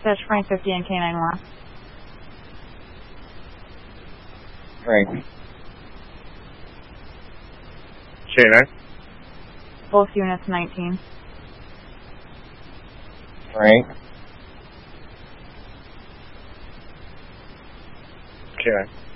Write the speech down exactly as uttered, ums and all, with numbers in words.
Dispatch Frank fifty and K nine one. Frank. K nine. Both units nineteen. Frank. K nine.